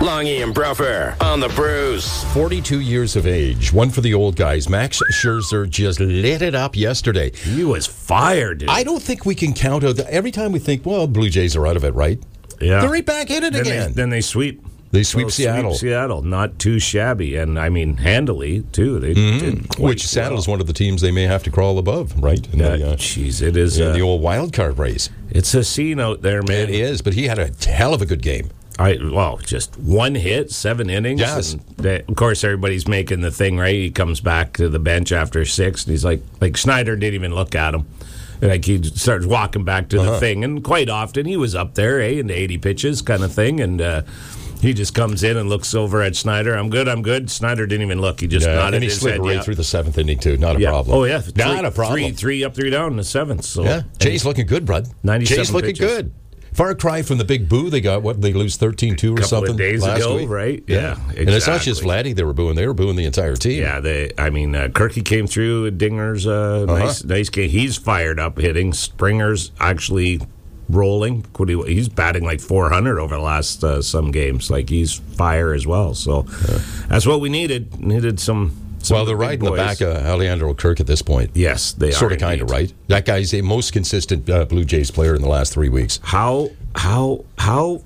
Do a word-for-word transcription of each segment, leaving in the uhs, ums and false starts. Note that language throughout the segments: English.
Longy and Bruffer on the Bruce. forty-two years of age. One for the old guys. Max Scherzer just lit it up yesterday. He was fired, dude. I don't think we can count out. Every time we think, well, Blue Jays are out of it, right? Yeah. They're right back in it then again. They, then they sweep. They sweep They'll Seattle. Sweep Seattle. Not too shabby. And, I mean, handily, too. They mm-hmm. did quite Which Seattle well. is one of the teams they may have to crawl above, right? In Yeah, the, uh, jeez, it is. in Uh, the old wild card race. it's a scene out there, man. It is, but he had a hell of a good game. I well, just one hit, seven innings. Yes. And they, of course, everybody's making the thing right. He comes back to the bench after six, and he's like, like Schneider didn't even look at him. Like he starts walking back to Uh-huh. the thing, and quite often he was up there, eh, in the eighty pitches kind of thing, and uh, he just comes in and looks over at Schneider. I'm good, I'm good. Schneider didn't even look. He just Yeah, nodded and he his slid head. right yeah. through the seventh inning, too. Not a Yeah. problem. Oh, yeah. Not Three- a problem. Three, three up, three down in the seventh. So. Yeah, Jay's looking good, bud. ninety-seven Jay's looking pitches. good. Far cry from the big boo they got. What, they lose thirteen two or Couple something of days last ago, week? right? Yeah. Yeah, And it's not just exactly. Vladdy they were booing. They were booing the entire team. Yeah, they. I mean, uh, Kirky came through. Dinger's uh, Uh-huh. nice, nice game. He's fired up, hitting. Springer's actually rolling. Could he, he's batting like four hundred over the last uh, some games. Like he's fire as well. So that's what we needed. Needed some. some Well, they're big riding the boys. back of Alejandro Kirk at this point. Yes, they Sort are of, kind of, indeed. right? That guy's the most consistent uh, Blue Jays player in the last three weeks. How how how.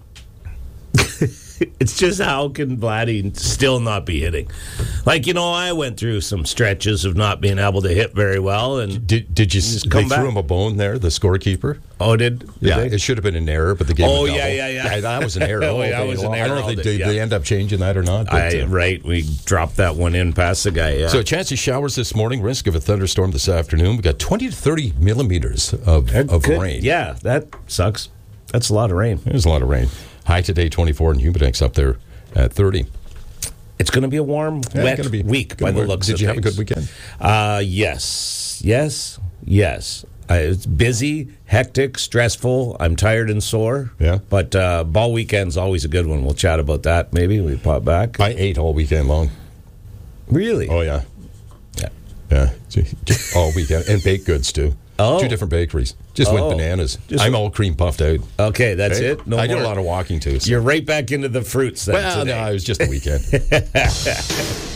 It's just how can Vladdy still not be hitting? Like, you know, I went through some stretches of not being able to hit very well, and Did did you? Just They come threw back. him a bone there, the scorekeeper. oh, did, did Yeah, they? it should have been an error, but the game. Oh, yeah, yeah, yeah. That was an error. Oh, all yeah, that day was an long. I error don't know all if they, day, did yeah. they end up changing that or not. But, I, uh, right, we dropped that one in past the guy. Yeah. So, a chance of showers this morning, risk of a thunderstorm this afternoon. We got twenty to thirty millimeters of, of Good. rain. Yeah, that sucks. That's a lot of rain. There's a lot of rain. High today, twenty-four, and humidex up there at thirty. It's going to be a warm, Yeah, wet gonna be week by good the work. looks Did of you have a things. good weekend? Uh, yes, yes, yes. Uh, it's busy, hectic, stressful. I'm tired and sore. Yeah. But uh, ball weekend's always a good one. We'll chat about that maybe. We pop back. I ate all weekend long. Really? Oh, yeah. Yeah. Yeah. All weekend. And baked goods, too. Oh. Two different bakeries. Just went Oh. bananas. Just- I'm all cream puffed out. Okay, that's Hey, it? No I did more. a lot of walking, too. So. You're right back into the fruits then Well, today. no, it was just a weekend.